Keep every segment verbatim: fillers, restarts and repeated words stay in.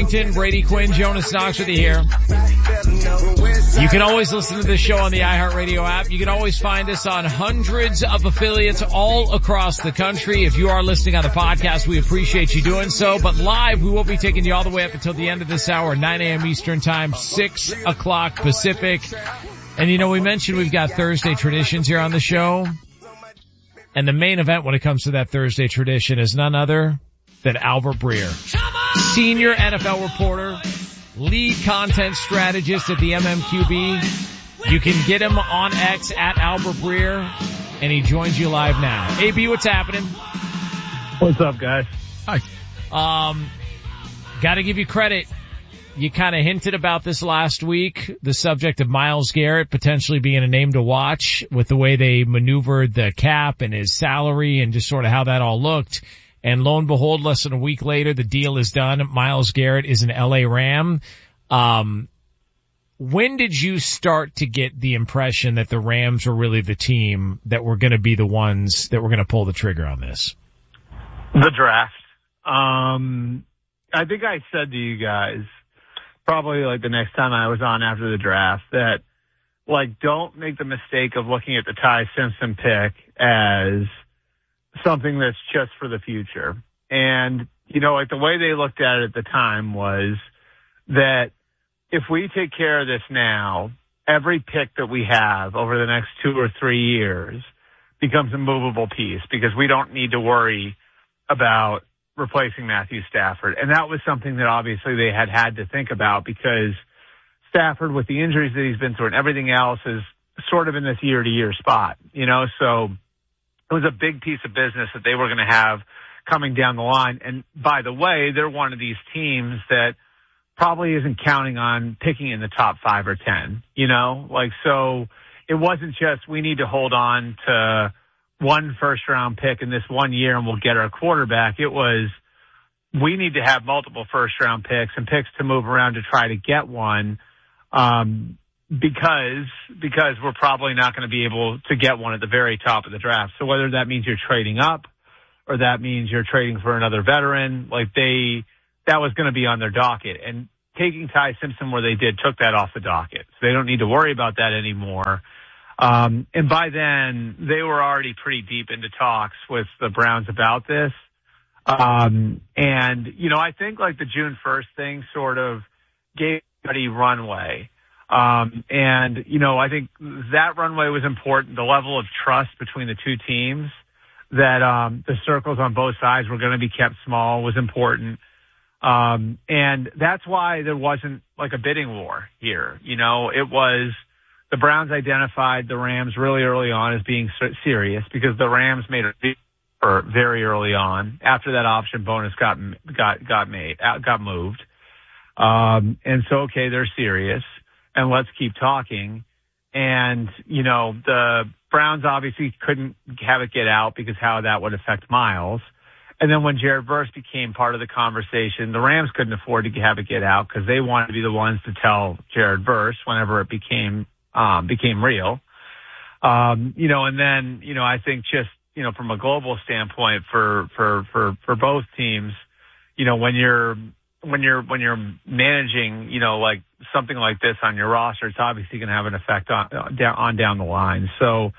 Arrington, Brady Quinn, Jonas Knox with you here. You can always listen to this show on the iHeartRadio app. You can always find us on hundreds of affiliates all across the country. If you are listening on the podcast, we appreciate you doing so. But live, we will be taking you all the way up until the end of this hour, nine a.m. Eastern Time, six o'clock Pacific. And you know, we mentioned we've got Thursday traditions here on the show. And the main event when it comes to that Thursday tradition is none other than Albert Breer, senior N F L reporter, lead content strategist at the M M Q B. You can get him on X at Albert Breer, and he joins you live now. A B, what's happening? What's up, guys? Hi. Um, gotta give you credit. You kind of hinted about this last week, the subject of Myles Garrett potentially being a name to watch with the way they maneuvered the cap and his salary and just sort of how that all looked. And lo and behold, less than a week later, the deal is done. Myles Garrett is an L A Ram. Um, when did you start to get the impression that the Rams were really the team that were going to be the ones that were going to pull the trigger on this? The draft. Um, I think I said to you guys, probably like the next time I was on after the draft, that like don't make the mistake of looking at the Ty Simpson pick as something that's just for the future. And, you know, like the way they looked at it at the time was that if we take care of this now, every pick that we have over the next two or three years becomes a movable piece because we don't need to worry about replacing Matthew Stafford. And that was something that obviously they had had to think about because Stafford, with the injuries that he's been through and everything else, is sort of in this year-to-year spot, you know? So it was a big piece of business that they were going to have coming down the line. And by the way, they're one of these teams that probably isn't counting on picking in the top five or ten, you know? Like, so it wasn't just we need to hold on to one first round pick in this one year and we'll get our quarterback. It was, we need to have multiple first round picks and picks to move around to try to get one. Um, because, because we're probably not going to be able to get one at the very top of the draft. So whether that means you're trading up or that means you're trading for another veteran, like they, that was going to be on their docket. And taking Ty Simpson where they did took that off the docket. So they don't need to worry about that anymore. Um, and by then, they were already pretty deep into talks with the Browns about this. Um, and, you know, I think like the June first thing sort of gave everybody runway. Um, and, you know, I think that runway was important. The level of trust between the two teams, that um, the circles on both sides were going to be kept small, was important. Um, and that's why there wasn't like a bidding war here. You know, it was, the Browns identified the Rams really early on as being serious because the Rams made a big offer very early on after that option bonus got got got made got moved. Um, and so okay, they're serious, and let's keep talking. And you know, the Browns obviously couldn't have it get out because how that would affect Myles. And then when Jared Verse became part of the conversation, the Rams couldn't afford to have it get out because they wanted to be the ones to tell Jared Verse whenever it became Um, became real. Um, you know, and then, you know, I think just, you know, from a global standpoint for, for, for, for both teams, you know, when you're, when you're, when you're managing, you know, like something like this on your roster, it's obviously going to have an effect on, down, on down the line. So,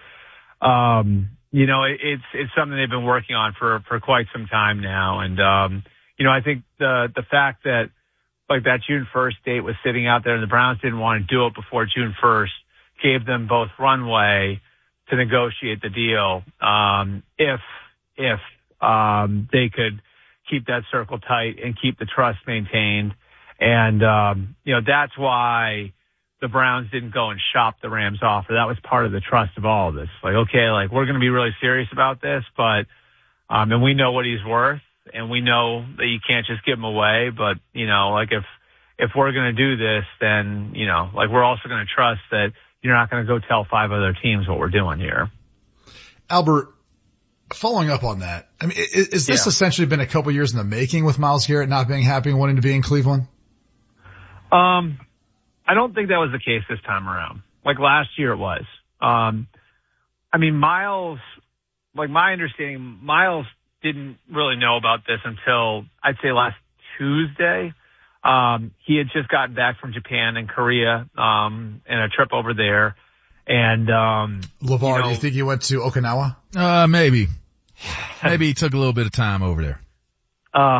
um, you know, it, it's, it's something they've been working on for, for quite some time now. And, um, you know, I think the, the fact that like that June first date was sitting out there and the Browns didn't want to do it before June first gave them both runway to negotiate the deal. Um, if, if, um, they could keep that circle tight and keep the trust maintained. And, um, you know, that's why the Browns didn't go and shop the Rams offer. That was part of the trust of all of this. Like, okay, like we're going to be really serious about this, but, um, and we know what he's worth. And we know that you can't just give them away, but, you know, like if, if we're going to do this, then, you know, like we're also going to trust that you're not going to go tell five other teams what we're doing here. Albert, following up on that, I mean, is, is this yeah. essentially been a couple years in the making with Myles Garrett not being happy and wanting to be in Cleveland? Um, I don't think that was the case this time around. Like last year it was. Um, I mean, Myles, like my understanding, Myles didn't really know about this until I'd say last Tuesday. Um, he had just gotten back from Japan and Korea, um, and a trip over there. And, um, LeVar, you know, do you think he went to Okinawa? Uh, maybe. Maybe he took a little bit of time over there. Uh,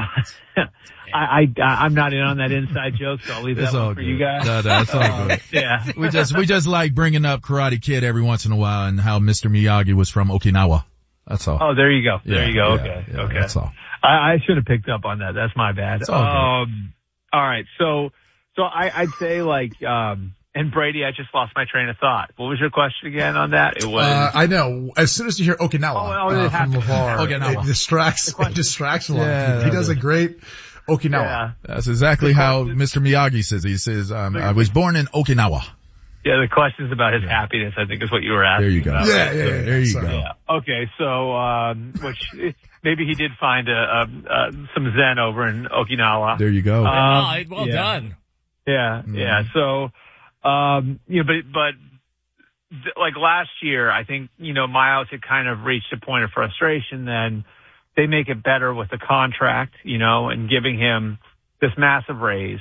I, I, I'm not in on that inside joke, so I'll leave that It's one all for good. you guys. No, no, it's all Uh, good. yeah. We just, we just like bringing up Karate Kid every once in a while and how Mister Miyagi was from Okinawa. That's all. Oh, there you go. There Yeah, you go. yeah, Okay. yeah, okay. That's all. I, I should have picked up on that. That's my bad. It's all good. Um, all right. So, so I, I'd say like, um, and Brady, I just lost my train of thought. What was your question again on that? It was. Uh, I know. As soon as you hear Okinawa Oh, oh, it uh, has from to- LeVar, Okinawa. it distracts, it distracts a lot Yeah, of people. He that's does a it. great Okinawa. yeah. That's exactly how Mister Miyagi says. He says, um, I was born in Okinawa. Yeah. The question's about his happiness, I think is what you were asking. There you go. about. Yeah, yeah, yeah. There you Sorry. go. Yeah. Okay. So, um, which maybe he did find a, a, a some Zen over in Okinawa. There you go. Uh, Oh, well yeah. done. Yeah, Mhm. yeah. So, um, you know, but, but th- like last year, I think, you know, Miles had kind of reached a point of frustration. Then they make it better with the contract, you know, and giving him this massive raise.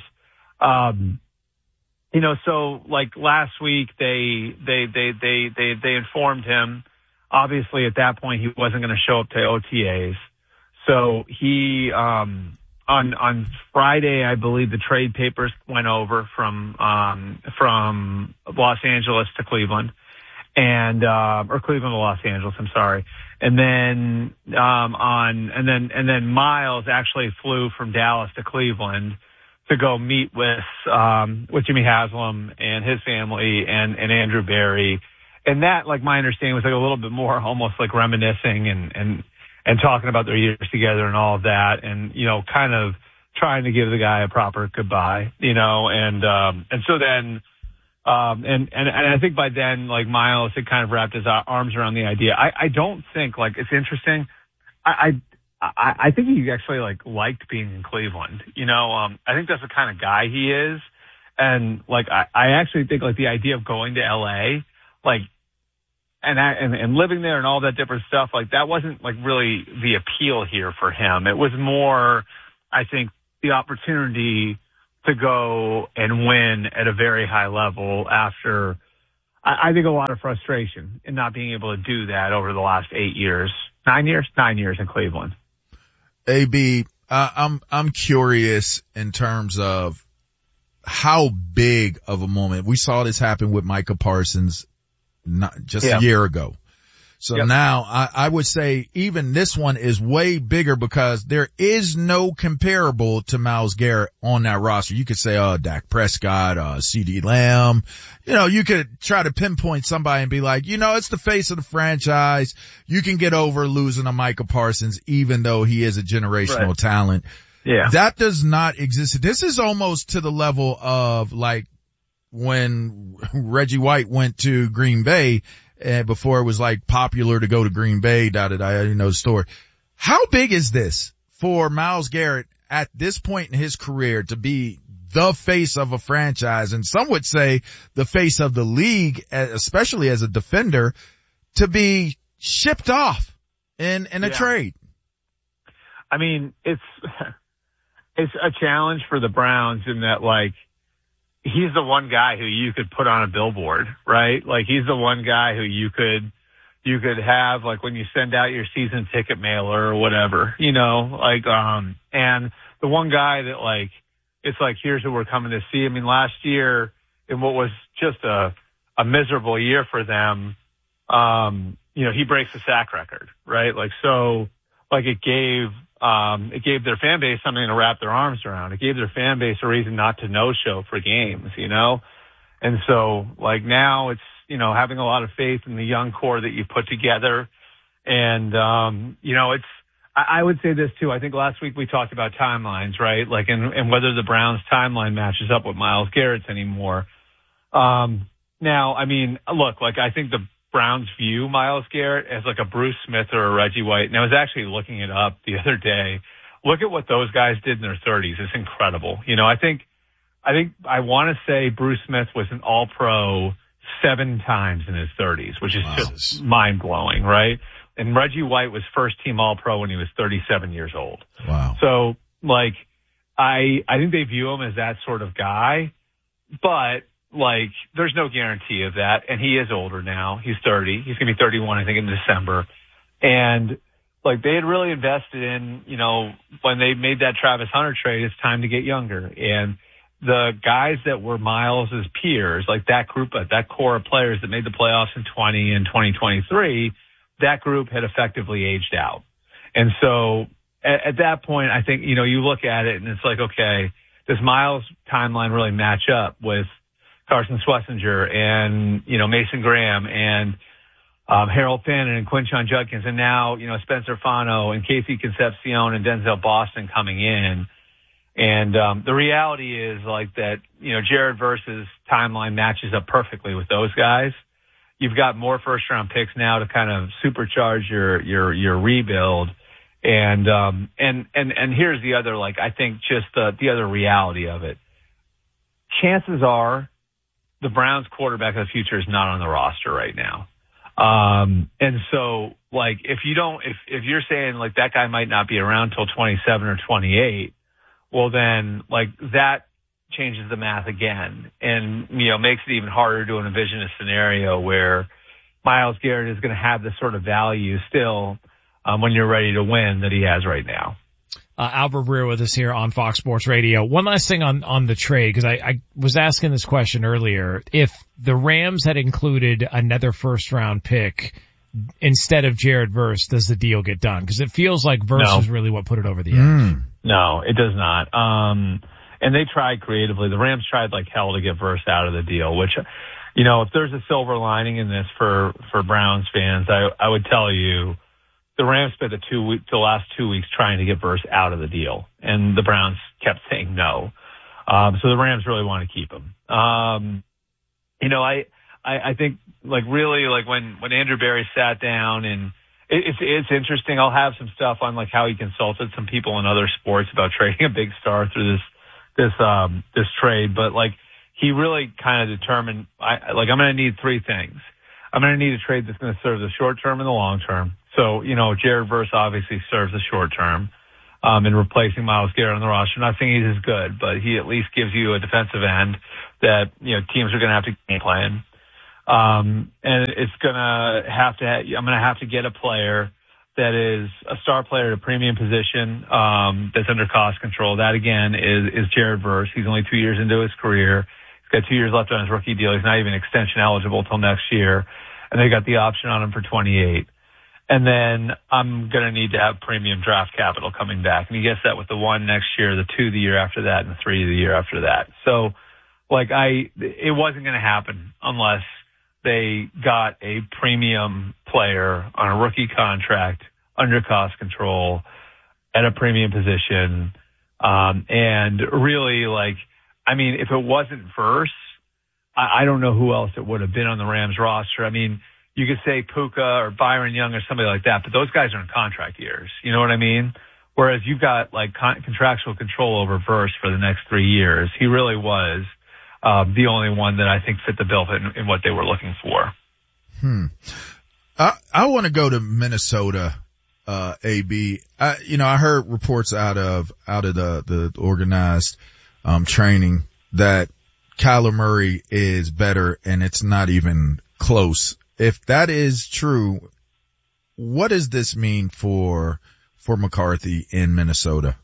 Um, you know, so like last week they, they, they, they, they, they informed him, obviously at that point he wasn't going to show up to O T As. So he, um, on, on Friday, I believe the trade papers went over from, um, from Los Angeles to Cleveland and, uh, or Cleveland to Los Angeles, I'm sorry. And then, um, on, and then, and then Miles actually flew from Dallas to Cleveland to go meet with, um, with Jimmy Haslam and his family and, and Andrew Berry. And that, like my understanding was like a little bit more almost like reminiscing and, and, and talking about their years together and all of that and, you know, kind of trying to give the guy a proper goodbye, you know, and, um, and so then, um, and, and, and I think by then, like Miles had kind of wrapped his arms around the idea. I, I don't think like it's interesting. I, I, I, I think he actually like liked being in Cleveland, you know, um, I think that's the kind of guy he is. And like, I, I actually think like the idea of going to L A, like, And, I, and and living there and all that different stuff, like that wasn't like really the appeal here for him. It was more, I think, the opportunity to go and win at a very high level after, I, I think, a lot of frustration in not being able to do that over the last eight years, nine years, nine years in Cleveland. A B, uh, I'm, I'm curious in terms of how big of a moment. We saw this happen with Micah Parsons not just Yeah. a year ago. So Yep. now I, I would say even this one is way bigger because there is no comparable to Myles Garrett on that roster. You could say, oh, Dak Prescott, uh, CeeDee Lamb. You know, you could try to pinpoint somebody and be like, you know, it's the face of the franchise. You can get over losing a Micah Parsons, even though he is a generational Right. talent. Yeah. That does not exist. This is almost to the level of like when Reggie White went to Green Bay, uh, before it was like popular to go to Green Bay, da da da, I didn't know the story. How big is this for Myles Garrett at this point in his career to be the face of a franchise, and some would say the face of the league, especially as a defender, to be shipped off in, in a Yeah. trade? I mean, it's, it's a challenge for the Browns in that, like, he's the one guy who you could put on a billboard, right? Like, he's the one guy who you could, you could have, like, when you send out your season ticket mailer or whatever, you know, like, um, and the one guy that, like, it's like, here's who we're coming to see. I mean, last year, in what was just a, a miserable year for them, um, you know, he breaks the sack record, right? Like, so, like, it gave, Um, it gave their fan base something to wrap their arms around. It gave their fan base a reason not to no-show for games, you know? And so, like, now it's, you know, having a lot of faith in the young core that you put together. And, um, you know, it's, I, I would say this too. I think last week we talked about timelines, right? Like, and, and whether the Browns timeline matches up with Myles Garrett's anymore. Um, now, I mean, look, like, I think the Browns view Myles Garrett as like a Bruce Smith or a Reggie White. And I was actually looking it up the other day. Look at what those guys did in their thirties. It's incredible. You know, I think, I think I want to say Bruce Smith was an all-pro seven times in his thirties, which is Wow. just mind-blowing, right? And Reggie White was first team all-pro when he was thirty-seven years old. Wow. So, like, I, I think they view him as that sort of guy, but like, there's no guarantee of that. And he is older now. He's thirty. He's going to be thirty-one, I think, in December. And like, they had really invested in, you know, when they made that Travis Hunter trade, it's time to get younger. And the guys that were Miles' peers, like that group, that core of players that made the playoffs in twenty and twenty twenty-three, that group had effectively aged out. And so at, at that point, I think, you know, you look at it and it's like, okay, does Miles' timeline really match up with Carson Schlesinger and, you know, Mason Graham and um, Harold Fannin and Quinshon Judkins, and now, you know, Spencer Fano and Casey Concepcion and Denzel Boston coming in. And um, the reality is like that, you know, Jared Verse's timeline matches up perfectly with those guys. You've got more first round picks now to kind of supercharge your your your rebuild. And um and and and here's the other, like, I think just the the other reality of it. Chances are the Browns quarterback of the future is not on the roster right now. Um, and so, like, if you don't, if, if you're saying, like, that guy might not be around till twenty-seven or twenty-eight, well, then, like, that changes the math again and, you know, makes it even harder to envision a scenario where Myles Garrett is going to have the sort of value still um, when you're ready to win that he has right now. Uh, Albert Breer with us here on Fox Sports Radio. One last thing on, on the trade, because I, I was asking this question earlier. If the Rams had included another first round pick instead of Jared Verse, does the deal get done? Because it feels like Verse no. is really what put it over the edge. Mm. No, it does not. Um, and they tried creatively. The Rams tried like hell to get Verse out of the deal, which, you know, if there's a silver lining in this for, for Browns fans, I, I would tell you, the Rams spent the two week, the last two weeks trying to get Verse out of the deal, and the Browns kept saying no. Um, so the Rams really want to keep him. Um, you know, I, I, I think like really like when, when Andrew Berry sat down, and it, it's, it's interesting. I'll have some stuff on like how he consulted some people in other sports about trading a big star through this, this, um, this trade. But like he really kind of determined, I, like I'm going to need three things. I'm going to need a trade that's going to serve the short term and the long term. So, you know, Jared Verse obviously serves the short term, um, in replacing Myles Garrett on the roster. Not saying he's as good, but he at least gives you a defensive end that, you know, teams are going to have to game plan. Um, and it's going to have to, I'm going to have to get a player that is a star player at a premium position, um, that's under cost control. That again is, is Jared Verse. He's only two years into his career. He's got two years left on his rookie deal. He's not even extension eligible till next year. And they got the option on him for twenty-eight. And then I'm going to need to have premium draft capital coming back. And he gets that with the one next year, the two the year after that, and the three the year after that. So, like, I, it wasn't going to happen unless they got a premium player on a rookie contract under cost control at a premium position. Um, and really, like, I mean, if it wasn't Verse, I, I don't know who else it would have been on the Rams roster. I mean, you could say Puka or Byron Young or somebody like that, but those guys are in contract years. You know what I mean? Whereas you've got like con- contractual control over Verse for the next three years. He really was um, the only one that I think fit the bill in, in what they were looking for. Hmm. I I want to go to Minnesota, uh, A B. I, you know, I heard reports out of out of the the organized um training that Kyler Murray is better, and it's not even close. If that is true, what does this mean for for McCarthy in Minnesota?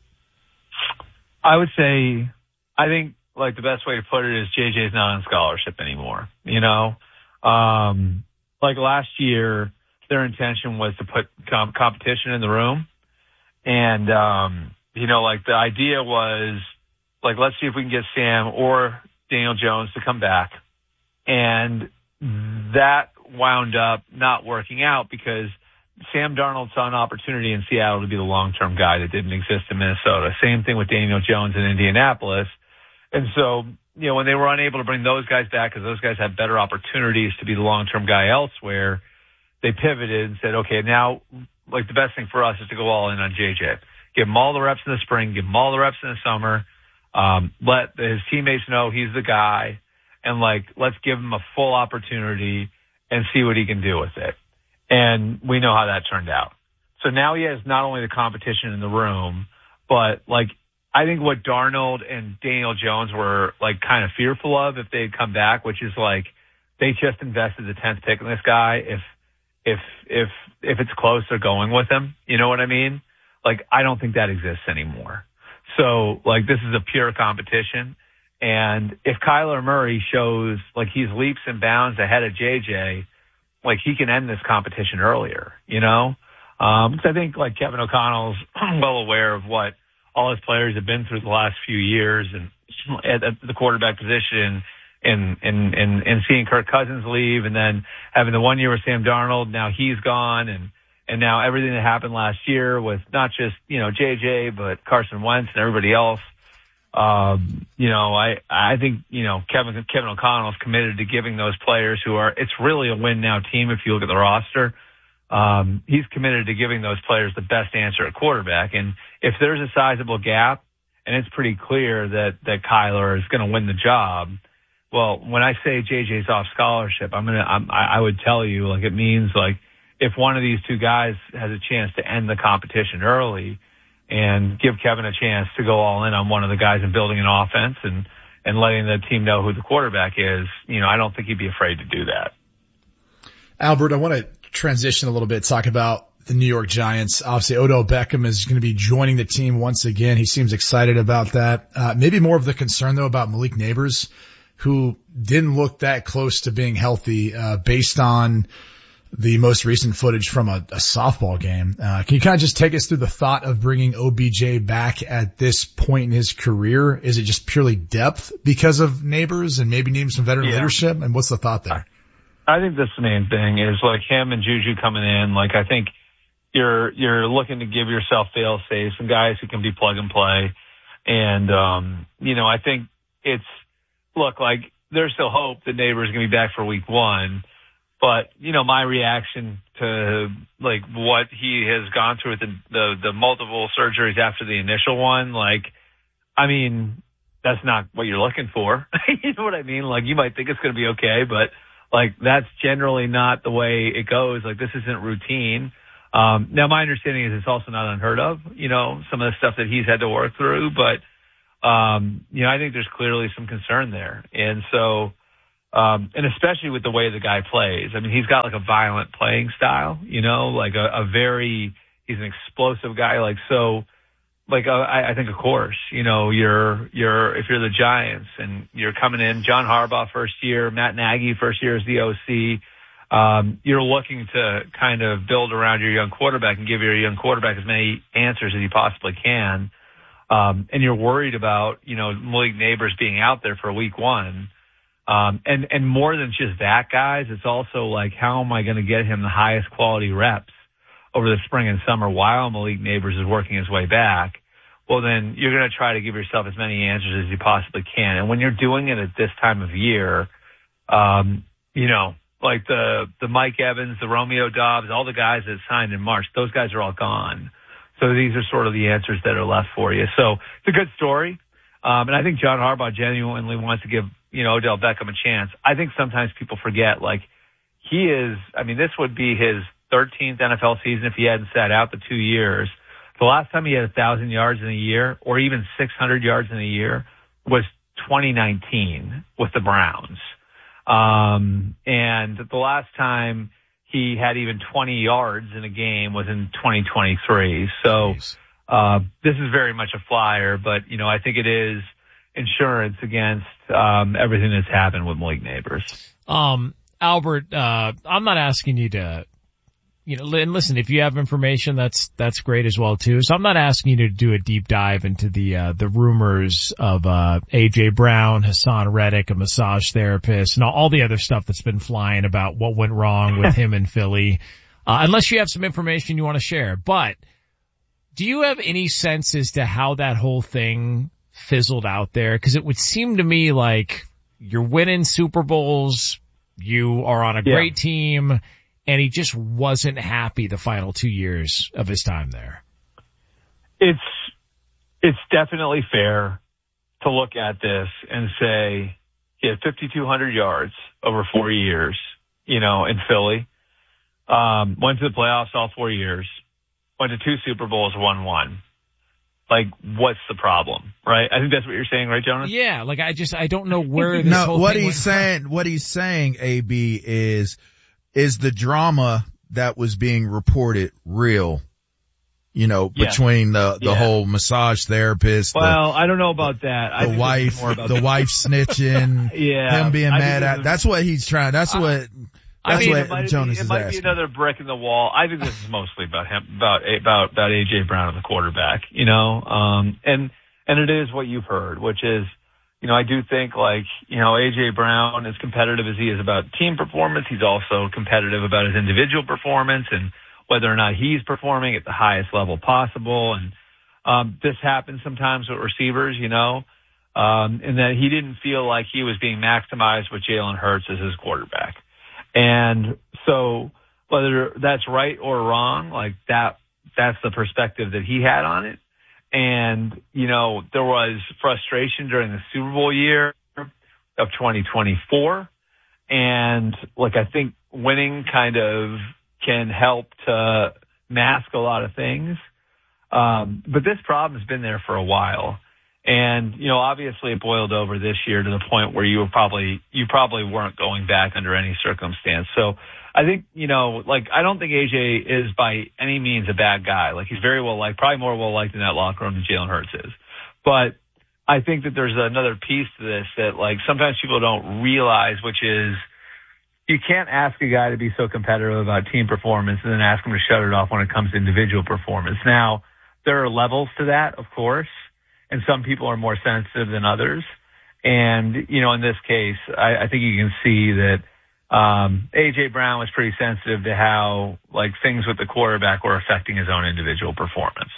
I would say, I think like the best way to put it is J J's not on scholarship anymore. You know, um, like last year, their intention was to put com- competition in the room, and um, you know, like the idea was like, let's see if we can get Sam or Daniel Jones to come back, and that wound up not working out because Sam Darnold saw an opportunity in Seattle to be the long-term guy that didn't exist in Minnesota. Same thing with Daniel Jones in Indianapolis. And so, you know, when they were unable to bring those guys back because those guys had better opportunities to be the long-term guy elsewhere, they pivoted and said, okay, now, like, the best thing for us is to go all in on J J. Give him all the reps in the spring, give him all the reps in the summer, um, let his teammates know he's the guy, and, like, let's give him a full opportunity and see what he can do with it. And we know how that turned out. So now he has not only the competition in the room, but like I think what Darnold and Daniel Jones were like kind of fearful of if they had come back, which is like they just invested the tenth pick in this guy. If, if, if, if it's close, they're going with him. You know what I mean? Like, I don't think that exists anymore. So like this is a pure competition. And if Kyler Murray shows like he's leaps and bounds ahead of J J, like he can end this competition earlier, you know? Um, because I think like Kevin O'Connell's well aware of what all his players have been through the last few years and at, at the quarterback position and, and, and, and seeing Kirk Cousins leave and then having the one year with Sam Darnold. Now he's gone and, and now everything that happened last year with not just, you know, J J, but Carson Wentz and everybody else. Um, you know, I, I think, you know, Kevin, Kevin O'Connell is committed to giving those players who are, it's really a win now team if you look at the roster. Um, he's committed to giving those players the best answer at quarterback. And if there's a sizable gap and it's pretty clear that, that Kyler is going to win the job, well, when I say J J's off scholarship, I'm going to, I'm, I would tell you like it means like if one of these two guys has a chance to end the competition early and give Kevin a chance to go all in on one of the guys and building an offense and, and letting the team know who the quarterback is, you know, I don't think he'd be afraid to do that. Albert, I want to transition a little bit, talk about the New York Giants. Obviously, Odell Beckham is going to be joining the team once again. He seems excited about that. Uh, maybe more of the concern, though, about Malik Neighbors, who didn't look that close to being healthy uh, based on the most recent footage from a, a softball game. Uh, can you kind of just take us through the thought of bringing O B J back at this point in his career? Is it just purely depth because of Neighbors and maybe needing some veteran yeah. leadership? And what's the thought there? I think that's the main thing is like him and Juju coming in. Like I think you're, you're looking to give yourself fail safe, some guys who can be plug and play. And, um, you know, I think it's, look, like there's still hope that Neighbors is going to be back for week one. But, you know, my reaction to like what he has gone through with the, the, the multiple surgeries after the initial one, like, I mean, that's not what you're looking for. You know what I mean? Like you might think it's going to be okay, but like that's generally not the way it goes. Like this isn't routine. Um, now my understanding is it's also not unheard of, you know, some of the stuff that he's had to work through, but, um, you know, I think there's clearly some concern there. And so, Um, and especially with the way the guy plays. I mean, he's got like a violent playing style, you know, like a, a very, he's an explosive guy. Like, so, like, uh, I, I think, of course, you know, you're, you're, if you're the Giants and you're coming in, John Harbaugh first year, Matt Nagy first year as the O C, um, you're looking to kind of build around your young quarterback and give your young quarterback as many answers as you possibly can. Um, and you're worried about, you know, Malik Neighbors being out there for week one. Um, and, and more than just that, guys, it's also like, how am I going to get him the highest quality reps over the spring and summer while Malik Neighbors is working his way back? Well, then you're going to try to give yourself as many answers as you possibly can. And when you're doing it at this time of year, um, you know, like the, the Mike Evans, the Romeo Dobbs, all the guys that signed in March, those guys are all gone. So these are sort of the answers that are left for you. So it's a good story. Um, and I think John Harbaugh genuinely wants to give, you know, Odell Beckham a chance. I think sometimes people forget, like, he is, I mean, this would be his thirteenth N F L season if he hadn't sat out the two years. The last time he had one thousand yards in a year or even six hundred yards in a year was twenty nineteen with the Browns. Um, and the last time he had even twenty yards in a game was in twenty twenty-three. So, uh, this is very much a flyer, but, you know, I think it is insurance against um everything that's happened with Malik Neighbors. Um, Albert, uh, I'm not asking you to, you know, and listen, if you have information, that's, that's great as well too. So I'm not asking you to do a deep dive into the, uh, the rumors of, uh, A J Brown, Hassan Reddick, a massage therapist, and all the other stuff that's been flying about what went wrong with him in Philly. Uh, unless you have some information you want to share. But do you have any sense as to how that whole thing fizzled out there? Because it would seem to me like you're winning Super Bowls, you are on a yeah. great team, and he just wasn't happy the final two years of his time there. It's it's definitely fair to look at this and say he had fifty-two hundred yards over four years, you know, in Philly. Um, went to the playoffs all four years, went to two Super Bowls, won one. like, what's the problem, right? I think that's what you're saying, right, Jonas? Yeah, like I just, I don't know where this no, whole what thing he's went. saying, what he's saying, A B, is, is the drama that was being reported real? You know, Yes. between the, the Yeah. whole massage therapist, Well, I don't know about that. I the, the think this is wife, more about the wife snitching, Yeah. him being I think mad this at, is- that's what he's trying, that's I- what, I that's mean, what it might, Jonas be, it is might asking. be another brick in the wall. I think this is mostly about him, about about about A J Brown, the quarterback. You know, um, and and it is what you've heard, which is, you know, I do think like, you know, A J Brown, as competitive as he is about team performance, he's also competitive about his individual performance and whether or not he's performing at the highest level possible. And um, this happens sometimes with receivers, you know, um, and that he didn't feel like he was being maximized with Jalen Hurts as his quarterback. And so whether that's right or wrong, like that, that's the perspective that he had on it. And, you know, there was frustration during the Super Bowl year of twenty twenty-four. And like, I think winning kind of can help to mask a lot of things. Um, but this problem's been there for a while. And, you know, obviously it boiled over this year to the point where you were probably, you probably weren't going back under any circumstance. So I think, you know, like, I don't think A J is by any means a bad guy. Like, he's very well liked, probably more well liked in that locker room than Jalen Hurts is. But I think that there's another piece to this that, like, sometimes people don't realize, which is you can't ask a guy to be so competitive about team performance and then ask him to shut it off when it comes to individual performance. Now, there are levels to that, of course. And some people are more sensitive than others. And, you know, in this case, I, I think you can see that um, A J Brown was pretty sensitive to how, like, things with the quarterback were affecting his own individual performance.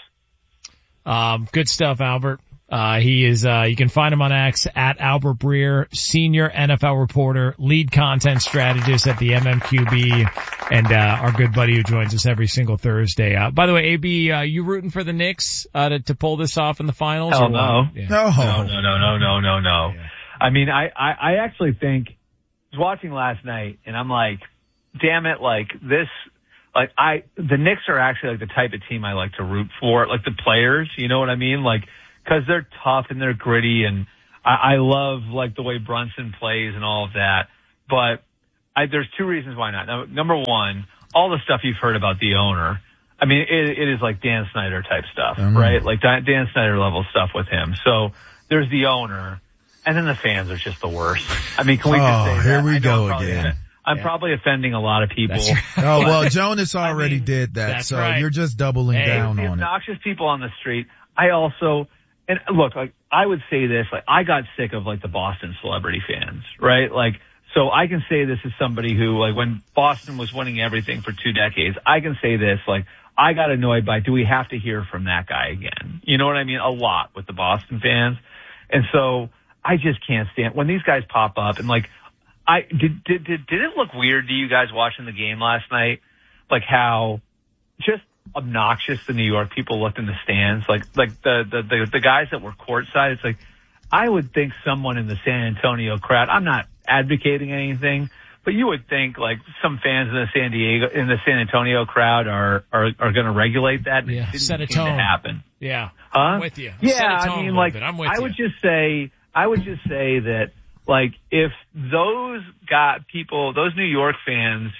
Um, good stuff, Albert. Uh, he is, uh, you can find him on X at Albert Breer, senior N F L reporter, lead content strategist at the M M Q B, and, uh, our good buddy who joins us every single Thursday. Uh, by the way, A B, uh, you rooting for the Knicks, uh, to, to pull this off in the finals? Hell or no. Yeah. No. No, no, no, no, no, no, no. Yeah. I mean, I, I, I actually think I was watching last night and I'm like, damn it, like this, like I, the Knicks are actually like the type of team I like to root for, like the players, you know what I mean? Like, cause they're tough and they're gritty and I, I love like the way Brunson plays and all of that. But I, there's two reasons why not. Now, number one, all the stuff you've heard about the owner. I mean, it, it is like Dan Snyder type stuff, Mm-hmm. right? Like Dan, Dan Snyder level stuff with him. So there's the owner and then the fans are just the worst. I mean, can we just Oh, say that? here we I know go I'm probably- again. I'm Yeah. probably offending a lot of people. That's right. Oh, well, Jonas already mean, did that, that's so right. you're just doubling Hey, down the on it. obnoxious people on the street. I also, and look, like I would say this, like I got sick of like the Boston celebrity fans, right? Like, so I can say this as somebody who, like, when Boston was winning everything for two decades, I can say this, like, I got annoyed by, do we have to hear from that guy again? You know what I mean? A lot with the Boston fans. And so I just can't stand when these guys pop up and like, I did, did, did, did it look weird to you guys watching the game last night? Like how just obnoxious the New York people looked in the stands, like, like the, the, the, the guys that were courtside. It's like, I would think someone in the San Antonio crowd, I'm not advocating anything, but you would think like some fans in the San Diego, in the San Antonio crowd are, are, are going to regulate that. Yeah, It didn't set a seem to tone. happen. Yeah. Huh? I'm with you. Yeah, Set a tone I a mean, little like, bit. I'm with I you. would just say, I would just say that, like, if those got people, those New York fans,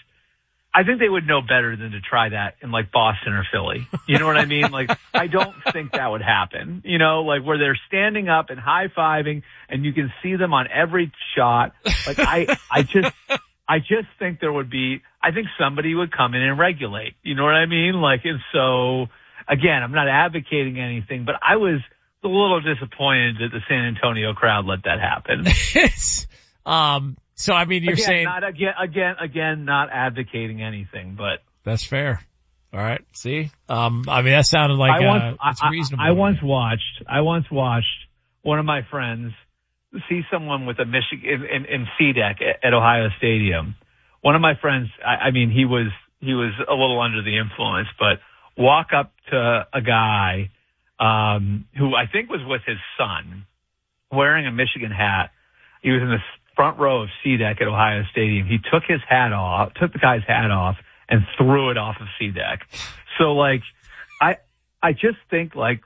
I think they would know better than to try that in like Boston or Philly. You know what I mean? Like, I don't think that would happen. You know, like where they're standing up and high-fiving and you can see them on every shot. Like, I, I just, I just think there would be, I think somebody would come in and regulate. You know what I mean? Like, and so, again, I'm not advocating anything, but I was a little disappointed that the San Antonio crowd let that happen. um, so I mean, you're again, saying not again, again, again, not advocating anything, but that's fair. All right. See, um, I mean, that sounded like, I once, uh, it's I, reasonable. I, I once watched, I once watched one of my friends see someone with a Michigan in, in, in C deck at, at Ohio Stadium. One of my friends, I, I mean, he was, he was a little under the influence, but walk up to a guy, um, who I think was with his son wearing a Michigan hat. He was in the front row of C deck at Ohio Stadium. He took his hat off, took the guy's hat off and threw it off of C deck. So like, I, I just think like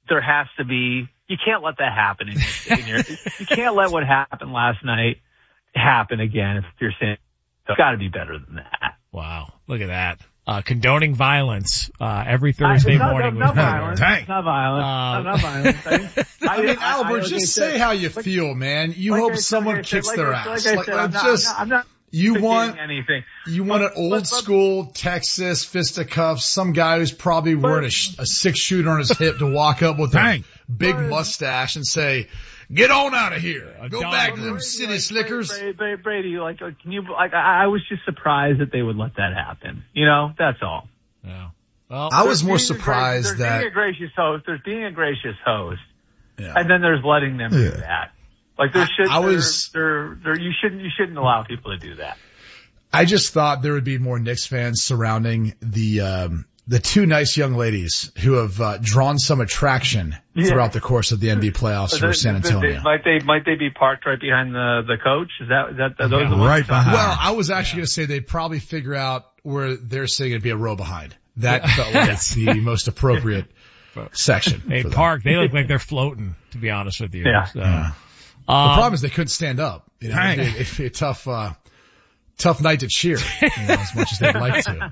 there has to be, you can't let that happen. In, in your, you can't let what happened last night happen again if you're saying it's got to be better than that. Wow. Look at that. Uh, condoning violence, uh, every Thursday not, morning. Not, not, with violence. Dang. Not violence. Uh, no, not violence. I, I mean, I, Albert, I, just like say how you like, feel, man. You like hope I, someone like kicks said, their like ass. I, Like, said, like I'm not, just, I'm not, I'm not you want, anything. you want but, an old but, but, school Texas fisticuffs, some guy who's probably wearing a, sh- a six shooter on his hip to walk up with Dang. a big mustache and say, get on out of here. Go dog. back to them Brady, city like, slickers. Brady, Brady, Brady, like, can you, like, I, I was just surprised that they would let that happen. You know, that's all. Yeah. Well, I was There's more being a gra- surprised there's that, being a gracious host, there's being a gracious host, yeah. and then there's letting them do Yeah. that. Like there should, I there, was- there, there, you shouldn't, you shouldn't allow people to do that. I just thought there would be more Knicks fans surrounding the, um, the two nice young ladies who have uh, drawn some attraction Yeah. throughout the course of the N B A playoffs for San Antonio. Might they, might they be parked right behind the, the coach? Is that, is that, are those Yeah, the ones right you're talking behind. about? Well, I was actually going to say they'd probably figure out where they're sitting and be a row behind. That felt like the most appropriate section. Hey, for them. Park, they look like they're floating, to be honest with you. Yeah. So, Yeah. The um, problem is they couldn't stand up. You know, it'd, be, it'd be a tough, uh, tough night to cheer, you know, as much as they'd like to.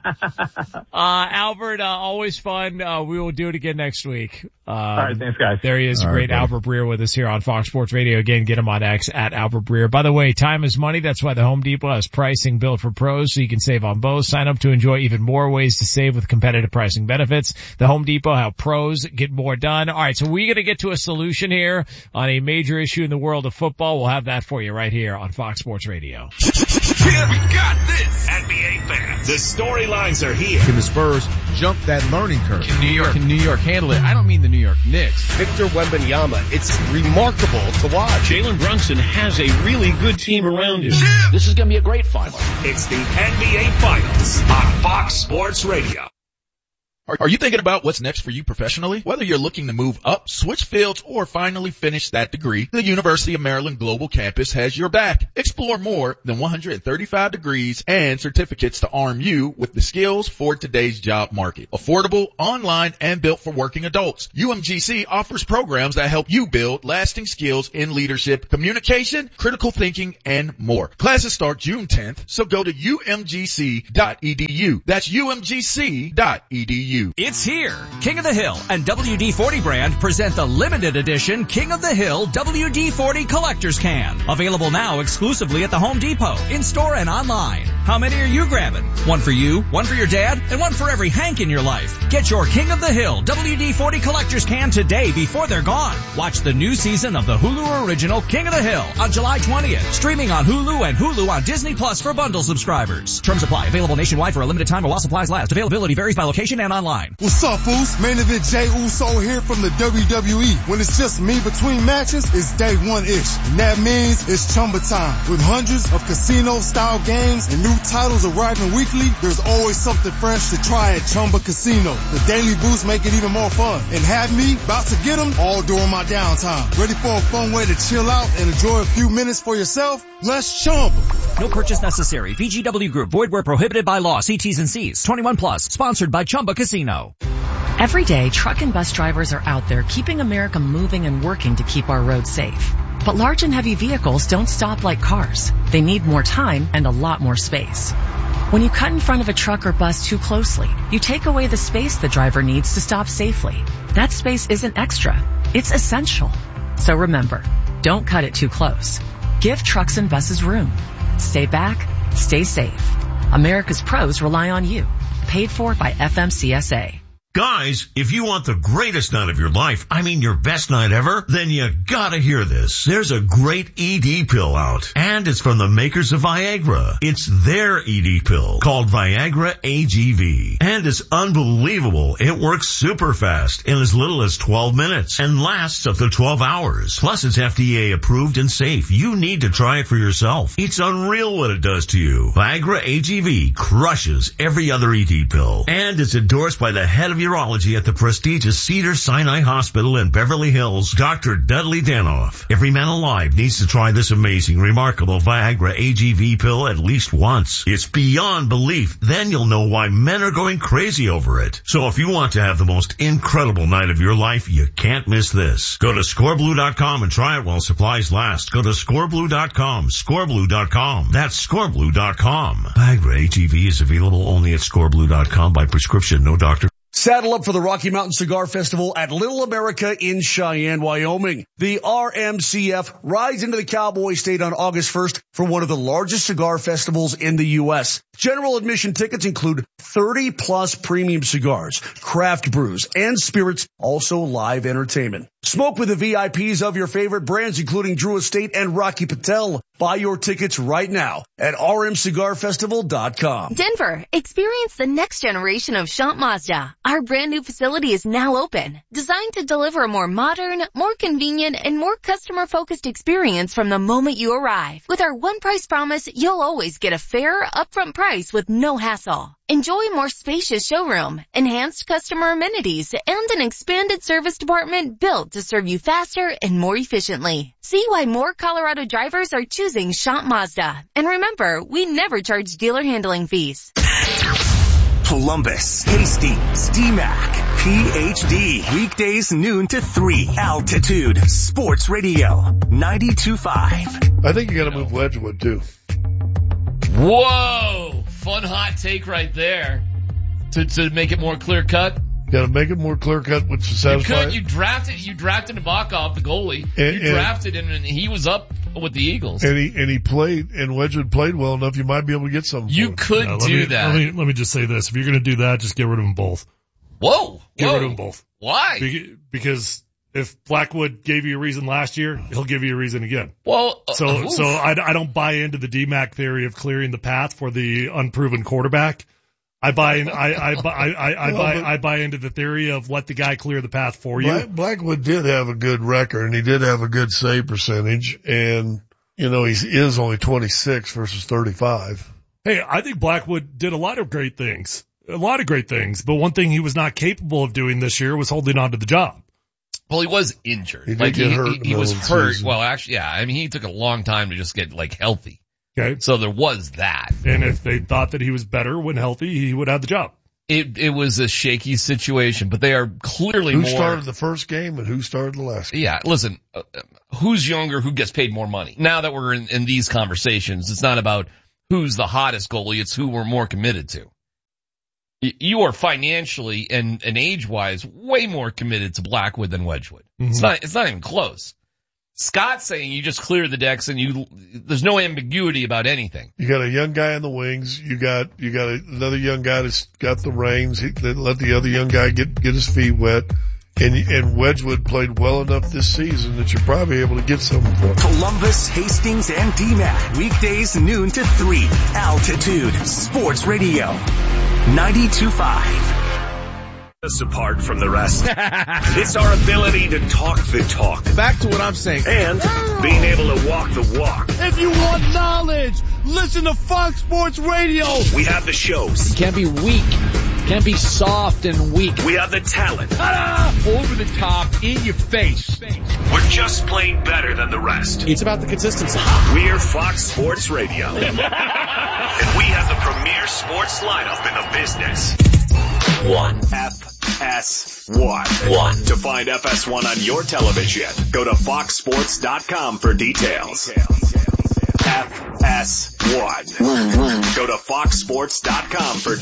Uh, Albert, uh, always fun. Uh, we will do it again next week. Um, All right, thanks guys. There he is, All great right, Albert Breer with us here on Fox Sports Radio. Again, get him on X at Albert Breer. By the way, time is money. That's why the Home Depot has pricing built for pros, so you can save on both. Sign up to enjoy even more ways to save with competitive pricing benefits. The Home Depot, how pros get more done. All right, so we're going to get to a solution here on a major issue in the world of football. We'll have that for you right here on Fox Sports Radio. Yeah, we got this. N B A fans, the storylines are here. Can the Spurs jump that learning curve? Can New York, can New York handle it? I don't mean the New York Knicks. Victor Wembanyama, it's remarkable to watch. Jalen Brunson has a really good team around him. Yeah. This is going to be a great final. It's the N B A Finals on Fox Sports Radio. Are, are you thinking about what's next for you professionally? Whether you're looking to move up, switch fields, or finally finish that degree, the University of Maryland Global Campus has your back. Explore more than one hundred thirty-five degrees and certificates to arm you with the skills for today's job market. Affordable, online, and built for working adults. U M G C offers programs that help you build lasting skills in leadership, communication, critical thinking, and more. Classes start June tenth, so go to U M G C dot E D U. That's U M G C dot E D U. It's here. King of the Hill and W D forty brand present the limited edition King of the Hill W D forty Collector's Can. Available now exclusively at the Home Depot, in-store and online. How many are you grabbing? One for you, one for your dad, and one for every Hank in your life. Get your King of the Hill W D forty Collector's Can today before they're gone. Watch the new season of the Hulu original King of the Hill on July twentieth. Streaming on Hulu and Hulu on Disney Plus for bundle subscribers. Terms apply. Available nationwide for a limited time or while supplies last. Availability varies by location and online. What's up, fools? Main event Jey Uso here from the W W E. When it's just me between matches, it's day one-ish. And that means it's Chumba time. With hundreds of casino-style games and new titles arriving weekly, there's always something fresh to try at Chumba Casino. The daily boosts make it even more fun. And have me about to get them all during my downtime. Ready for a fun way to chill out and enjoy a few minutes for yourself? Let's Chumba. No purchase necessary. V G W Group. Void where prohibited by law. See T's and C's. twenty-one plus. Sponsored by Chumba Casino. Every day, truck and bus drivers are out there keeping America moving and working to keep our roads safe. But large and heavy vehicles don't stop like cars. They need more time and a lot more space. When you cut in front of a truck or bus too closely, you take away the space the driver needs to stop safely. That space isn't extra. It's essential. So remember, don't cut it too close. Give trucks and buses room. Stay back. Stay safe. America's pros rely on you. Paid for by F M C S A. Guys, if you want the greatest night of your life, I mean your best night ever, then you gotta hear this. There's a great E D pill out, and it's from the makers of Viagra. It's their E D pill called Viagra A G V, and it's unbelievable. It works super fast in as little as twelve minutes and lasts up to twelve hours. Plus, it's F D A approved and safe. You need to try it for yourself. It's unreal what it does to you. Viagra A G V crushes every other E D pill, and it's endorsed by the head of urology at the prestigious Cedars-Sinai Hospital in Beverly Hills, Doctor Dudley Danoff. Every man alive needs to try this amazing, remarkable Viagra A G V pill at least once. It's beyond belief. Then you'll know why men are going crazy over it. So if you want to have the most incredible night of your life, you can't miss this. Go to score blue dot com and try it while supplies last. Go to score blue dot com, score blue dot com. That's score blue dot com. Viagra A G V is available only at score blue dot com by prescription, no doctor. Saddle up for the Rocky Mountain Cigar Festival at Little America in Cheyenne, Wyoming. The R M C F rides into the Cowboy State on August first for one of the largest cigar festivals in the U S. General admission tickets include thirty plus premium cigars, craft brews, and spirits, also live entertainment. Smoke with the V I Ps of your favorite brands, including Drew Estate and Rocky Patel. Buy your tickets right now at r m cigar festival dot com. Denver, experience the next generation of Shant Mazda. Our brand new facility is now open, designed to deliver a more modern, more convenient, and more customer-focused experience from the moment you arrive. With our one price promise, you'll always get a fair, upfront price with no hassle. Enjoy a more spacious showroom, enhanced customer amenities, and an expanded service department built to serve you faster and more efficiently. See why more Colorado drivers are choosing Shant Mazda. And remember, we never charge dealer handling fees. Columbus, Hastings, D MAC, P H D. Weekdays noon to three. Altitude Sports Radio ninety-two point five. I think you got to move Wedgwood too. Whoa! Fun hot take right there. To to make it more clear cut. Got to make it more clear cut, which is satisfying. You could. You drafted. You drafted Nabokov, the goalie. And, you drafted him, and he was up with the Eagles. And he and he played, and Wedgwood played well enough. You might be able to get some. You could no, do me, that. Let me let me just say this: if you're going to do that, just get rid of them both. Whoa! Get whoa. rid of them both. Why? Be- because if Blackwood gave you a reason last year, he'll give you a reason again. Well, uh, so oof. so I, I don't buy into the D MAC theory of clearing the path for the unproven quarterback. I buy in, I, I, I, I, I well, buy, I buy into the theory of let the guy clear the path for you. Black, Blackwood did have a good record, and he did have a good save percentage, and, you know, he is only twenty-six versus thirty-five. Hey, I think Blackwood did a lot of great things, a lot of great things, but one thing he was not capable of doing this year was holding on to the job. Well, he was injured. He did like get he, hurt he, he was hurt. Season. Well, actually, yeah. I mean, he took a long time to just get like healthy. Okay. So there was that. And if they thought that he was better when healthy, he would have the job. It it was a shaky situation, but they are clearly who more. Who started the first game and who started the last game? Yeah, listen, uh, who's younger, who gets paid more money? Now that we're in, in these conversations, it's not about who's the hottest goalie, it's who we're more committed to. You are financially and, and age-wise way more committed to Blackwood than Wedgwood. Mm-hmm. It's not, it's not even close. Scott's saying you just clear the decks and you, there's no ambiguity about anything. You got a young guy in the wings. You got, you got a, another young guy that's got the reins. He, they let the other young guy get, get his feet wet. And, and Wedgwood played well enough this season that you're probably able to get something for him. Columbus, Hastings, and D MAC. Weekdays noon to three. Altitude Sports Radio ninety-two point five. Us apart from the rest. It's our ability to talk the talk. Back to what I'm saying. And being able to walk the walk. If you want knowledge, listen to Fox Sports Radio. We have the shows. You can't be weak. You can't be soft and weak. We have the talent. Ta-da! Over the top, in your face. We're just plain better than the rest. It's about the consistency. We're Fox Sports Radio. And we have the premier sports lineup in the business. One. F S one. One. To find F S one on your television, go to fox sports dot com for details. F S one. One, one. Go to fox sports dot com for